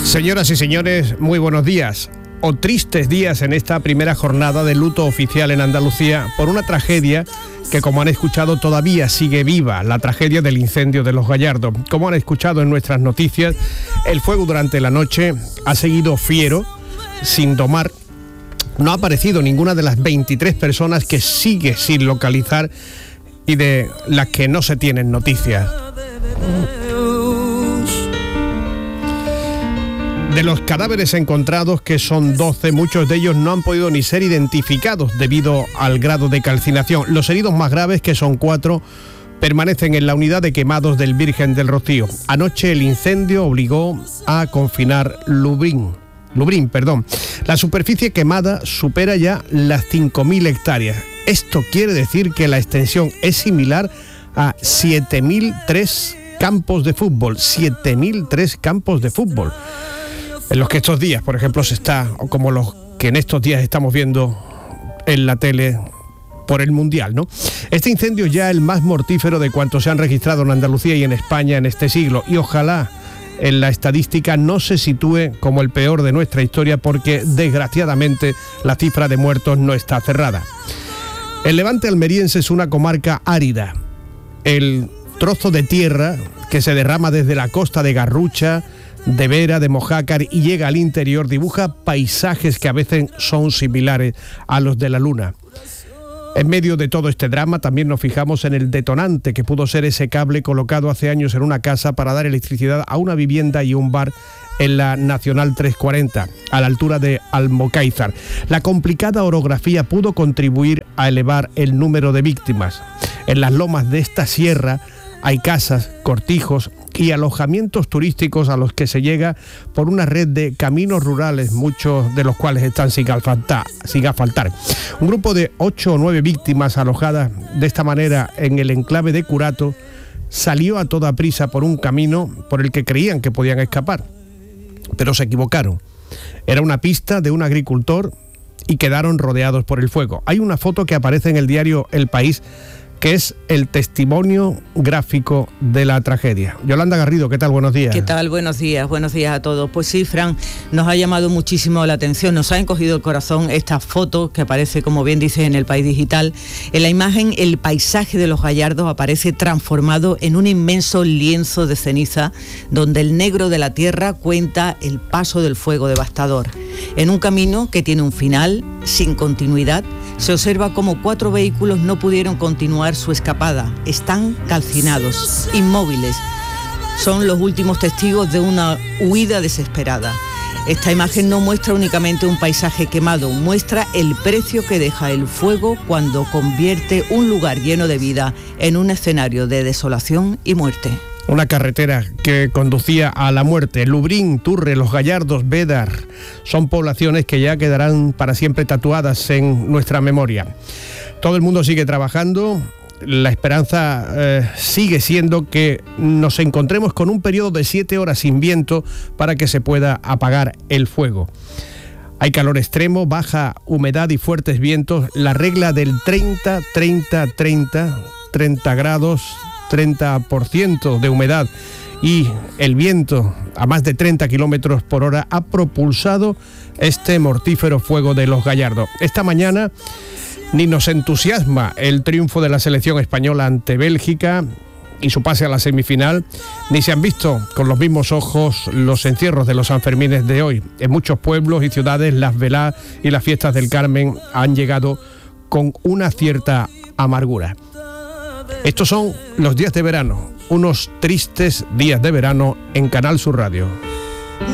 Señoras y señores, muy buenos días, o tristes días en esta primera jornada de luto oficial en Andalucía por una tragedia que, como han escuchado, todavía sigue viva, la tragedia del incendio de Los Gallardos. Como han escuchado en nuestras noticias, el fuego durante la noche ha seguido fiero, sin domar. No ha aparecido ninguna de las 23 personas que sigue sin localizar y de las que no se tienen noticias. De los cadáveres encontrados, que son 12, muchos de ellos no han podido ni ser identificados debido al grado de calcinación. Los heridos más graves, que son 4, permanecen en la unidad de quemados del Virgen del Rocío. Anoche el incendio obligó a confinar Lubrín. La superficie quemada supera ya las 5.000 hectáreas. Esto quiere decir que la extensión es similar a 7.003 campos de fútbol. 7.003 campos de fútbol. En los que estos días, por ejemplo, se está, o como los que en estos días estamos viendo en la tele por el Mundial, ¿no? Este incendio ya el más mortífero de cuantos se han registrado en Andalucía y en España en este siglo, y ojalá en la estadística no se sitúe como el peor de nuestra historia, porque desgraciadamente la cifra de muertos no está cerrada. El Levante almeriense es una comarca árida. El trozo de tierra que se derrama desde la costa de Garrucha, de Vera, de Mojácar y llega al interior dibuja paisajes que a veces son similares a los de la Luna. En medio de todo este drama también nos fijamos en el detonante que pudo ser ese cable colocado hace años en una casa para dar electricidad a una vivienda y un bar en la Nacional 340, a la altura de Almocáizar. La complicada orografía pudo contribuir a elevar el número de víctimas. En las lomas de esta sierra hay casas, cortijos y alojamientos turísticos a los que se llega por una red de caminos rurales, muchos de los cuales están sin asfaltar. Un grupo de 8 o 9 víctimas alojadas de esta manera en el enclave de Curato salió a toda prisa por un camino por el que creían que podían escapar, pero se equivocaron. Era una pista de un agricultor y quedaron rodeados por el fuego. Hay una foto que aparece en el diario El País, que es el testimonio gráfico de la tragedia. Yolanda Garrido, ¿qué tal? Buenos días. ¿Qué tal? Buenos días a todos. Pues sí, Fran, nos ha llamado muchísimo la atención, nos ha encogido el corazón esta foto que aparece, como bien dices, en El País Digital. En la imagen, el paisaje de Los Gallardos aparece transformado en un inmenso lienzo de ceniza, donde el negro de la tierra cuenta el paso del fuego devastador. En un camino que tiene un final, sin continuidad, se observa cómo 4 vehículos no pudieron continuar su escapada. Están calcinados, inmóviles. Son los últimos testigos de una huida desesperada. Esta imagen no muestra únicamente un paisaje quemado, muestra el precio que deja el fuego cuando convierte un lugar lleno de vida en un escenario de desolación y muerte. Una carretera que conducía a la muerte. Lubrín, Turre, Los Gallardos, Bédar son poblaciones que ya quedarán para siempre tatuadas en nuestra memoria. Todo el mundo sigue trabajando. La esperanza sigue siendo que nos encontremos con un periodo de 7 horas sin viento para que se pueda apagar el fuego. Hay calor extremo, baja humedad y fuertes vientos. La regla del 30 grados, 30% de humedad y el viento a más de 30 kilómetros por hora ha propulsado este mortífero fuego de Los Gallardos. Esta mañana ni nos entusiasma el triunfo de la selección española ante Bélgica y su pase a la semifinal, ni se han visto con los mismos ojos los encierros de los Sanfermines de hoy. En muchos pueblos y ciudades las veladas y las fiestas del Carmen han llegado con una cierta amargura. Estos son los días de verano, unos tristes días de verano en Canal Sur Radio.